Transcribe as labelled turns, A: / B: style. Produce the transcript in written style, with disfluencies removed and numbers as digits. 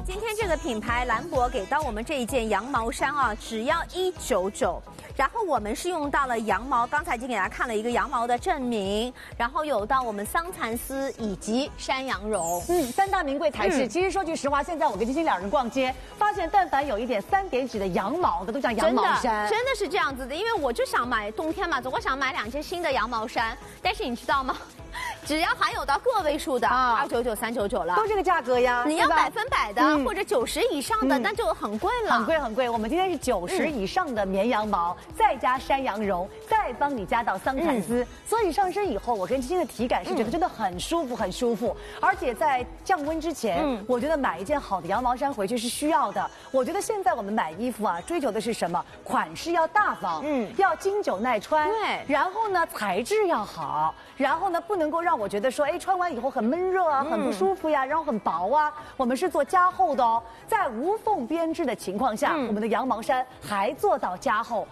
A: 今天这个品牌兰博给到我们这一件羊毛衫啊，只要199。然后我们是用到了羊毛，刚才已经给大家看了一个羊毛的证明，然后有到我们桑蚕丝以及山羊绒，
B: 三大名贵材质。其实说句实话，现在我跟晶晶两人逛街，发现但凡有一点3点几的羊毛的，都叫羊毛衫，
A: 真的是这样子的。因为我就想买冬天嘛，总归想买2件新的羊毛衫，但是你知道吗？只要含有到个位数的299、399了，
B: 都这个价格呀。
A: 你要100%的或者90以上的，那就很贵了，
B: 很贵很贵。我们今天是90以上的绵羊毛，再加山羊绒，再帮你加到桑蚕丝，所以上身以后，我跟晶晶的体感是觉得真的很舒服，很舒服。而且在降温之前，我觉得买一件好的羊毛衫回去是需要的。我觉得现在我们买衣服啊，追求的是什么？款式要大方，要经久耐穿，
A: 对。
B: 然后呢，材质要好，然后呢，不能够让我觉得说，哎，穿完以后很闷热啊，很不舒服呀，然后很薄啊。我们是做加厚的哦，在无缝编织的情况下，我们的羊毛衫还做到加厚，